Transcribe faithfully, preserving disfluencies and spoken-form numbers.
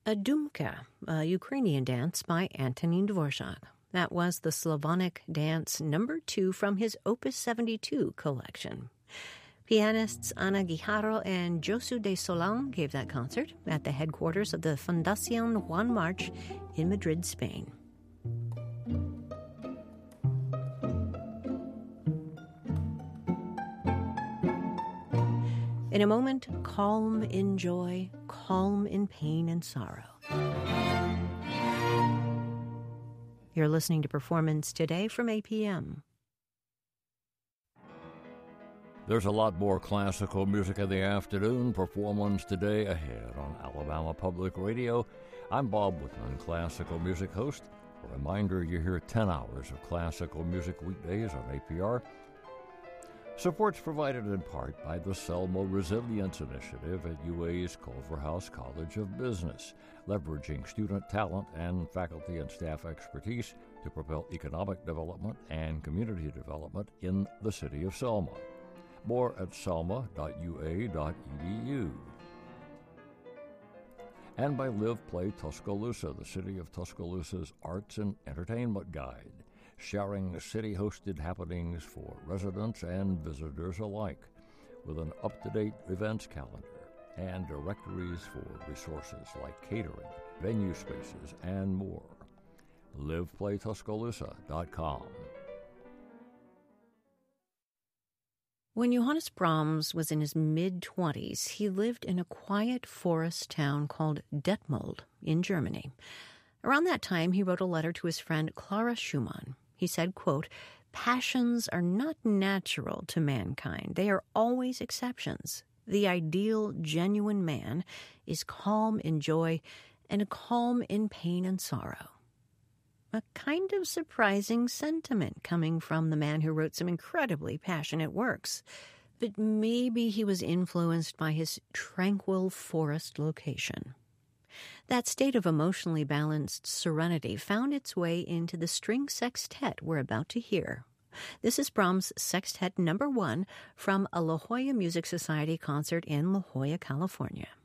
A Dumka, a Ukrainian dance by Antonin Dvorak. That was the Slavonic dance number two from his Opus seventy-two collection. Pianists Ana Guijarro and Josu de Solán gave that concert at the headquarters of the Fundación Juan March in Madrid, Spain. In a moment, calm in joy, calm in pain and sorrow. You're listening to Performance Today from A P M. There's a lot more classical music in the afternoon. Performance Today ahead on Alabama Public Radio. I'm Bob Whitman, classical music host. A reminder, you hear ten hours of classical music weekdays on A P R. Support's provided in part by the Selma Resilience Initiative at U A's Culverhouse College of Business, leveraging student talent and faculty and staff expertise to propel economic development and community development in the city of Selma. More at selma dot u a dot e d u. And by Live Play Tuscaloosa, the city of Tuscaloosa's arts and entertainment guide, sharing city-hosted happenings for residents and visitors alike, with an up-to-date events calendar and directories for resources like catering, venue spaces, and more. live play tuscaloosa dot com. When Johannes Brahms was in his mid-twenties, he lived in a quiet forest town called Detmold in Germany. Around that time, he wrote a letter to his friend Clara Schumann. He said, quote, "Passions are not natural to mankind. They are always exceptions. The ideal, genuine man is calm in joy and calm in pain and sorrow." A kind of surprising sentiment coming from the man who wrote some incredibly passionate works. But maybe he was influenced by his tranquil forest location. That state of emotionally balanced serenity found its way into the string sextet we're about to hear. This is Brahms' Sextet Number One from a La Jolla Music Society concert in La Jolla, California.